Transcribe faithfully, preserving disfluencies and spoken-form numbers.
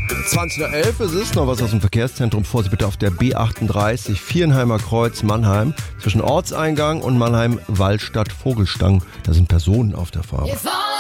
zwanzig nach elf ist es, noch was aus dem Verkehrszentrum. Vorsicht bitte auf der B achtunddreißig, Vierenheimer Kreuz, Mannheim. Zwischen Ortseingang und Mannheim, Wallstadt, Vogelstang. Da sind Personen auf der Fahrt.